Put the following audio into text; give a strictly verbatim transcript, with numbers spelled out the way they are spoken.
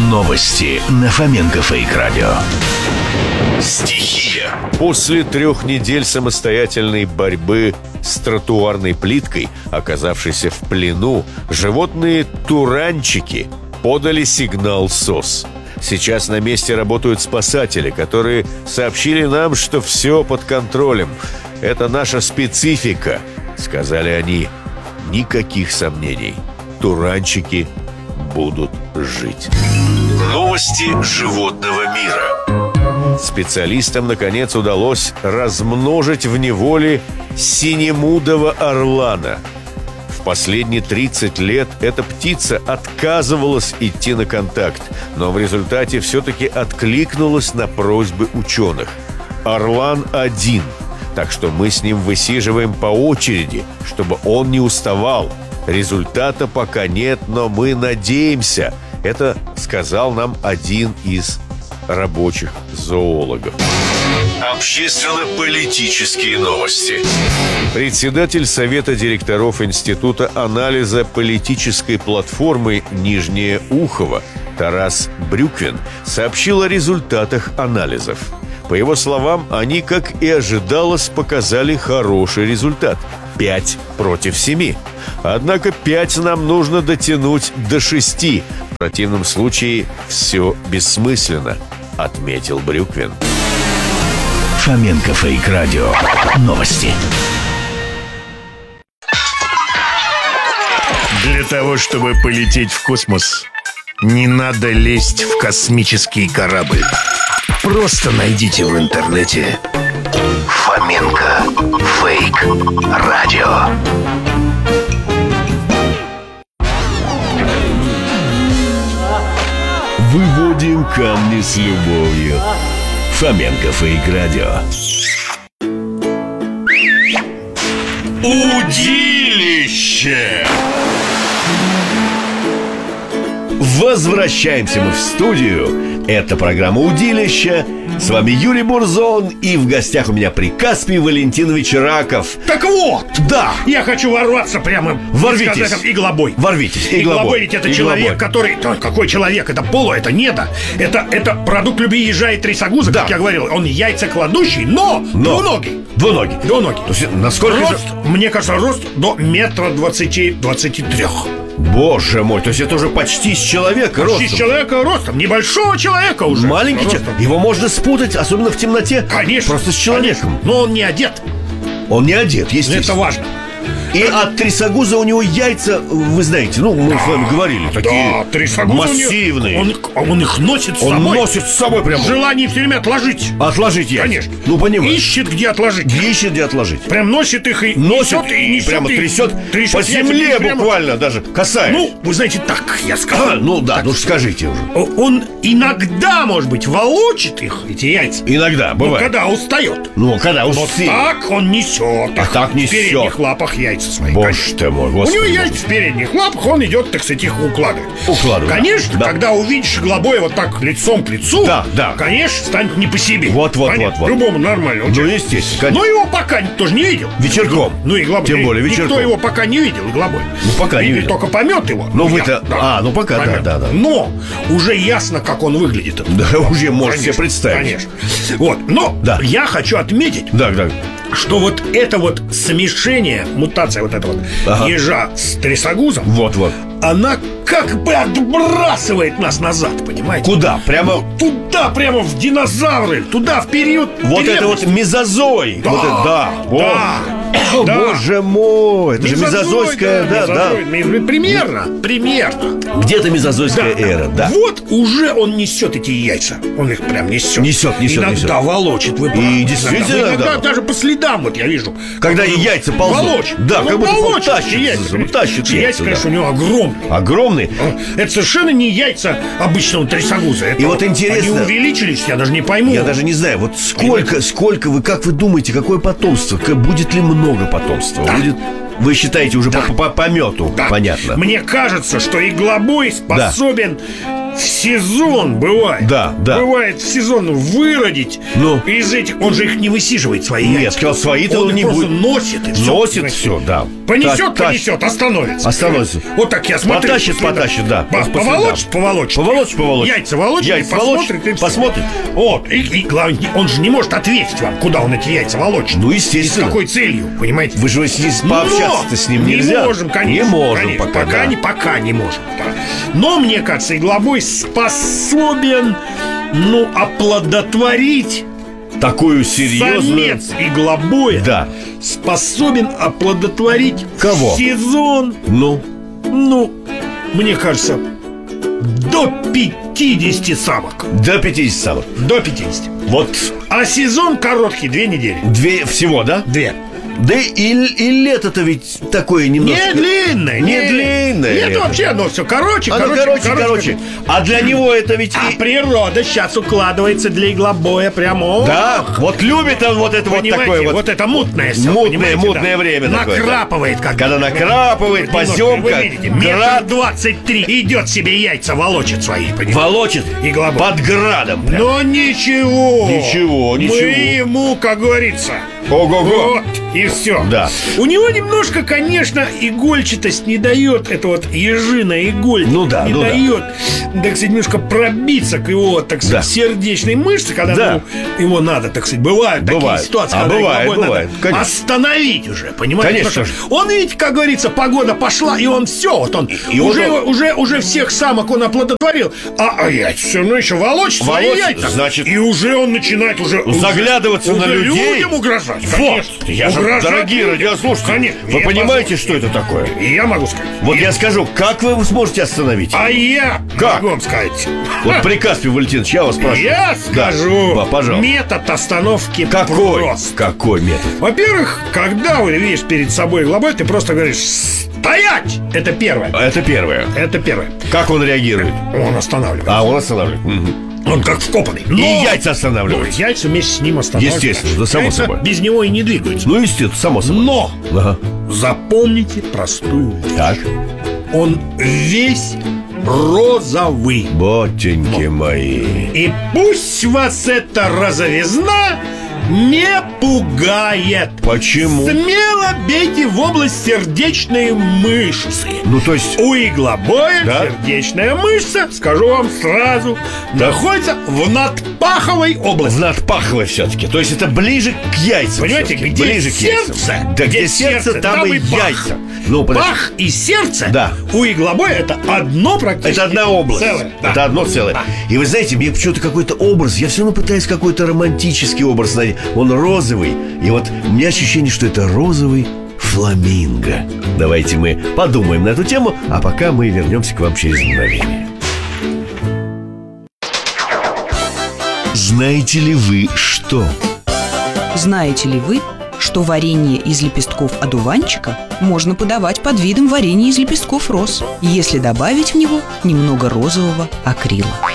Новости на Фоменко Фейк Радио. Стихия. После трех недель самостоятельной борьбы с тротуарной плиткой, оказавшейся в плену, животные туранчики подали сигнал СОС. Сейчас на месте работают спасатели, которые сообщили нам, что все под контролем. Это наша специфика, сказали они. Никаких сомнений. Туранчики будут жить. Новости животного мира. Специалистам, наконец, удалось размножить в неволе синемудого орлана. В последние тридцать лет эта птица отказывалась идти на контакт, но в результате все-таки откликнулась на просьбы ученых. Орлан один, так что мы с ним высиживаем по очереди, чтобы он не уставал. Результата пока нет, но мы надеемся. Это сказал нам один из рабочих зоологов. Общественно-политические новости. Председатель Совета директоров Института анализа политической платформы «Нижнее Ухово» Тарас Брюквин сообщил о результатах анализов. По его словам, они, как и ожидалось, показали хороший результат – пять против семи. Однако пять нам нужно дотянуть до шести. В противном случае все бессмысленно, отметил Брюквин. Фоменко Фейк Радио. Новости. Для того, чтобы полететь в космос, не надо лезть в космический корабль. Просто найдите в интернете Фоменко Фейк Радио. Выводим камни с любовью. Фоменко Фейк Радио. Удилище! Возвращаемся мы в студию. Это программа «Удилище». С вами Юрий Бурзон. И в гостях у меня Прикаспий Валентинович Раков. Так вот! Да! Я хочу ворваться прямо... Ворвитесь! Сказать, иглобой. Ворвитесь! Иглобой, ведь это Иглобой. человек, который... То, какой человек? Это поло, это недо. Это, это продукт любви ежа и трясогуза, Да. как я говорил. Он яйцекладущий, но, Но. двуногий. Двуногий. Двуногий. То есть, насколько Рост, же... мне кажется, рост до метра двадцати-двадцати трех. Боже мой, то есть это уже почти с человека ростом. Почти с человека ростом. Небольшого человека уже. Маленький Ростом. человек. Его можно спутать, особенно в темноте. Конечно. Просто с человеком. Конечно. Но он не одет. Он не одет, естественно. Это важно. И от трясогуза у него яйца, вы знаете, ну, мы с вами говорили, такие Да, трясогуз у него- массивные. Он, он их носит с Он собой. носит с собой прямо. Желание все время отложить. Отложить яйца. Конечно. Ну, понимаешь. Ищет, где отложить. Ищет, где отложить. Прям носит их и Носит несет, и несет, прямо и трясет, трясет по яйца, земле и прямо- буквально даже касаясь. Ну, вы знаете, так я скажу. А, ну да, ну скажите уже. Он иногда, может быть, волочит их, эти яйца. Иногда, Ну, бывает. когда устает. Ну, когда Вот успеет. так он несет. А их так в несет. передних лапах яйца свои. Боже конечно. ты мой, У господи. него яйца в передних лапах, он идет, так сказать, их укладывает. Укладывает, Конечно, да. когда увидишь Глобоя вот так лицом к лицу, Да, да. конечно, станет не по себе. Вот, вот, Понятно? вот, вот. Любому нормальному Ну, человеку. естественно, конечно. Но его пока никто же не видел. Вечерком. Ну и Глобой. Тем более Никто вечерком. его пока не видел, Глобой. Ну, пока не Видели видел. только помет его. Ну, Я- вы-то- а, ну, пока, да, помет. да, да. Но уже ясно, как он выглядит. Да, уже можете себе Конечно, представить. Конечно. Вот, но Да. я хочу отметить, Да, да. что вот это вот смешение, мутация вот этого вот Ага. ежа с трясогузом, Вот-вот. она как бы отбрасывает нас назад, понимаете? Куда? Прямо Туда, прямо в динозавры, туда, в период вот это древности. вот мезозой. Да, Вот это, да. да, О, да. Боже мой, это же мезозойская, да, да. мезозой. Примерно, примерно. Где-то мезозойская эра, да. Вот уже он несет эти яйца. Он их прям несет. Несет, несет, Иногда несет. волочит, вы правы. действительно, Иногда, да. иногда даже по следам, вот я вижу. Когда Он яйца ползут. волочит. Да, Он как будто волочит тащит, эти яйца. тащит Эти яйца, яйца, да. конечно, у него огромные. Огромный. Это совершенно не яйца обычного трясогуза. Это И вот интересно- Они увеличились, я даже не пойму. Я даже не знаю, вот сколько, сколько вы, как вы думаете, какое потомство? К- Будет ли много потомства? Да. Будет, вы считаете уже по, по, по мету, Да. понятно. Мне кажется, что иглобой способен в сезон бывает. Да, да. Бывает в сезон выродить. Ну? Из этих, он же их не высиживает, свои Нет, яйца. сказал, свои-то он их не просто будет. носит и все. Носит все, да. Понесет, Та- понесет, остановится. Остановится. Вот так я смотрю. Потащит, по следам. потащит, да. По- По следам. Поволочит, поволочит. Поволочит, поволочит. Яйца волочит, Яйца и посмотрит, волочит, и всё. посмотрит. Вот, и, и главное, он же не может ответить вам, куда он эти яйца волочит. Ну, И с естественно. какой целью, понимаете? Вы же с ним пообщаться-то с ним нельзя. Не можем, конечно. Не можем конечно, пока, пока, да. не, пока не можем. Да. Но, мне кажется, иглобой способен, ну, оплодотворить. Такую серьезную... Самец иглобоя Да. способен оплодотворить Кого? в сезон, Ну, ну, мне кажется, до пятидесяти самок. до пятидесяти самых. До пятидесяти. Вот А сезон короткий, две недели. две всего, да? Две. Да и, и лето-то ведь такое немножко... Не длинное, Не длинное Это лето. вообще, оно все короче, Оно короче, короче, короче. А для него это ведь... А и- природа сейчас укладывается для иглобоя прямо. Да, вот любит он вот это вот Понимаете, такое вот... вот это мутное все, Мутное, понимаете, мутное да? время такое, да. Накрапывает, как Когда накрапывает, Немножко, поземка, вы видите, град. метр двадцать три идет себе яйца волочит свои, понимаете? Волочит Иглобой. под градом прям. Но ничего. Ничего, ничего. Мы ему, как говорится, Ого-го. вот, и все. Да. У него немножко, конечно, игольчатость не дает, это вот ежиная иголька Ну да, не ну да. дает, так сказать, немножко пробиться к его, так сказать, Да. сердечной мышце, когда Да. ну, его надо, так сказать, бывают Бывает. такие ситуации, А когда бывает, иглобой бывает, надо конечно. остановить уже, понимаете? Конечно. Потому что он, видите, как говорится, погода пошла, и он все, вот он и уже, вот он- уже, уже всех самок он оплодотворил, а, а яйца все равно еще волочит свои Волочит, яйца. значит, и уже он начинает уже заглядываться уже на людей. людям угрожать. Вот. Конечно. Я же, Угрожать дорогие людям. радиослушатели, Конечно. вы Я понимаете, позволю. что это такое? И я могу сказать. Вот И- я скажу, как вы сможете остановить? А я Как? могу вам сказать. Вот приказ, Валентинович, я вас спрашиваю. Я Да. скажу. Да, пожалуйста. Метод остановки Какой? прост. Какой метод? Во-первых, когда вы видишь перед собой иглобой, ты просто говоришь «стоять!» Это первое. Это первое. Это первое. Как он реагирует? Он останавливается. А, он останавливает. Мгм. Он как вкопанный. И Но- яйца Ну, останавливаются. яйца вместе с ним останавливаются. Естественно, да, само Яйца собой. без него и не двигаются. Ну, естественно, само собой. Но Ага. запомните простую вещь. Так. Он весь розовый. Ботеньки мои. И пусть вас эта розовизна не пугает. Почему? Смело бейте в область сердечной мышцы. Ну, то есть... У иглобоя Да? сердечная мышца, скажу вам сразу, находится в надпаховой области. В надпаховой все-таки. То есть это ближе к яйцам. Понимаете, всё-таки. где ближе к яйцам. сердце, Да где, сердце, там, и пах. яйца. Ну, подожди. Пах и сердце Да. у иглобоя это одно практически. Это одна область. Целое. Да. Это одно целое. Да. И вы знаете, мне почему-то какой-то образ, я все равно пытаюсь какой-то романтический образ найти. Он розовый. И вот у меня ощущение, что это розовый фламинго. Давайте мы подумаем на эту тему, а пока мы вернемся к вам через мгновение. Знаете ли вы что? Знаете ли вы, что варенье из лепестков одуванчика можно подавать под видом варенья из лепестков роз, если добавить в него немного розового акрила?